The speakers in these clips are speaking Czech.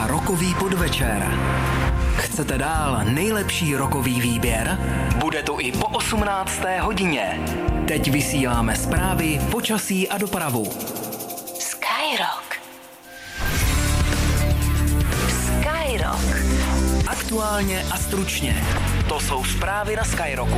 a rokový podvečer. Chcete dál nejlepší rokový výběr? Bude to i po 18. hodině. Teď vysíláme zprávy, počasí a dopravu. Skyrock. Skyrock. Aktuálně a stručně. To jsou zprávy na Skyrocku.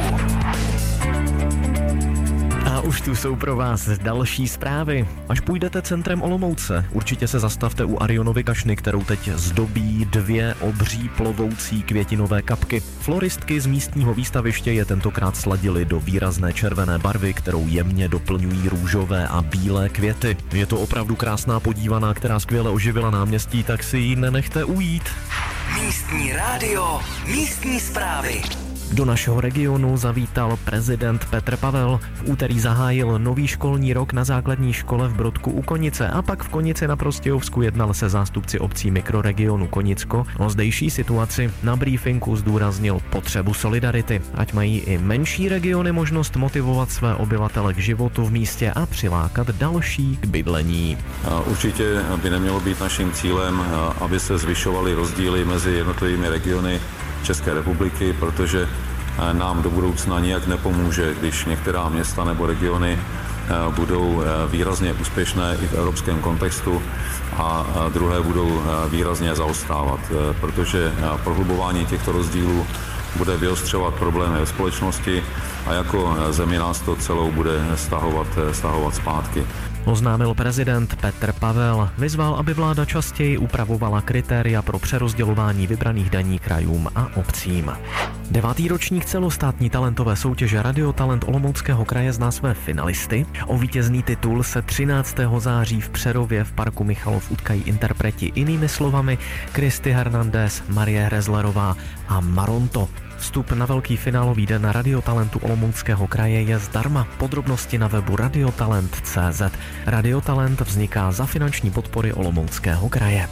A už tu jsou pro vás další zprávy. Až půjdete centrem Olomouce, určitě se zastavte u Arionovy kašny, kterou teď zdobí 2 obří plovoucí květinové kapky. Floristky z místního výstaviště je tentokrát sladily do výrazné červené barvy, kterou jemně doplňují růžové a bílé květy. Je to opravdu krásná podívaná, která skvěle oživila náměstí, tak si ji nenechte ujít. Místní rádio, místní zprávy. Do našeho regionu zavítal prezident Petr Pavel. V úterý zahájil nový školní rok na základní škole v Brodku u Konice a pak v Konici na Prostějovsku jednal se zástupci obcí mikroregionu Konicko o zdejší situaci. Na briefingu zdůraznil potřebu solidarity, ať mají i menší regiony možnost motivovat své obyvatele k životu v místě a přilákat další k bydlení. Určitě by nemělo být naším cílem, aby se zvyšovaly rozdíly mezi jednotlivými regiony České republiky, protože nám do budoucna nijak nepomůže, když některá města nebo regiony budou výrazně úspěšné i v evropském kontextu a druhé budou výrazně zaostávat, protože prohlubování těchto rozdílů bude vyostřovat problémy ve společnosti a jako zemi nás to celou bude stahovat zpátky. Oznámil prezident Petr Pavel. Vyzval, aby vláda častěji upravovala kritéria pro přerozdělování vybraných daní krajům a obcím. 9. ročník celostátní talentové soutěže Radio Talent Olomouckého kraje zná své finalisty. O vítězný titul se 13. září v Přerově v parku Michalov utkají interpreti jinými slovami Kristy Hernandez, Marie Rezlerová a Maronto. Vstup na velký finálový den na Radiotalentu Olomouckého kraje je zdarma. Podrobnosti na webu radiotalent.cz. Radiotalent vzniká za finanční podpory Olomouckého kraje.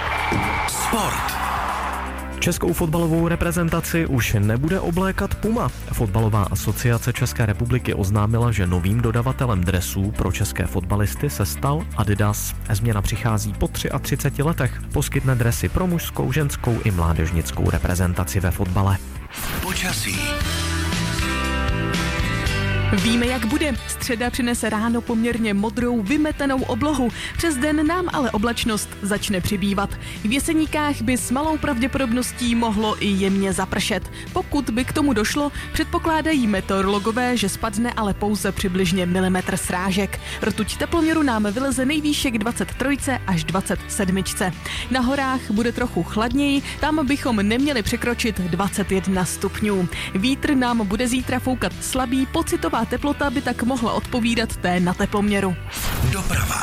Sport. Českou fotbalovou reprezentaci už nebude oblékat Puma. Fotbalová asociace České republiky oznámila, že novým dodavatelem dresů pro české fotbalisty se stal Adidas. Změna přichází po 33 letech. Poskytne dresy pro mužskou, ženskou i mládežnickou reprezentaci ve fotbale. Počasí. Víme, jak bude. Středa přinese ráno poměrně modrou, vymetenou oblohu. Přes den nám ale oblačnost začne přibývat. V Jeseníkách by s malou pravděpodobností mohlo i jemně zapršet. Pokud by k tomu došlo, předpokládají meteorologové, že spadne ale pouze přibližně milimetr srážek. Rtuť teploměru nám vyleze nejvýše k 23 až 27. Na horách bude trochu chladněji, tam bychom neměli překročit 21 stupňů. Vítr nám bude zítra foukat slabý, pocitová teplota by tak mohla odpovídat té na teploměru. Doprava.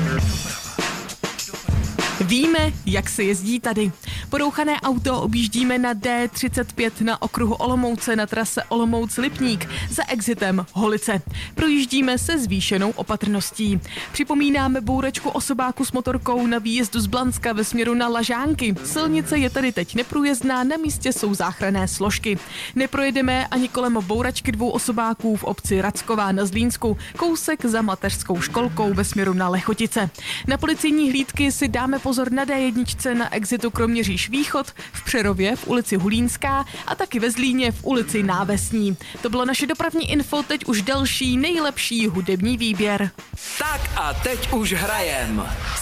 Víme, jak se jezdí tady. Porouchané auto objíždíme na D35 na okruhu Olomouce na trase Olomouc-Lipník za exitem Holice. Projíždíme se zvýšenou opatrností. Připomínáme bouračku osobáku s motorkou na výjezdu z Blanska ve směru na Lažánky. Silnice je tady teď neprůjezdná, na místě jsou záchranné složky. Neprojedeme ani kolem bouračky 2 osobáků v obci Racková na Zlínsku, kousek za mateřskou školkou ve směru na Lechotice. Na policejní hlídky si dáme pozor na D1 na exitu Kroměříž Východ, v Přerově v ulici Hulínská a taky ve Zlíně v ulici Návesní. To bylo naše dopravní info, teď už další nejlepší hudební výběr. Tak a teď už hrajem.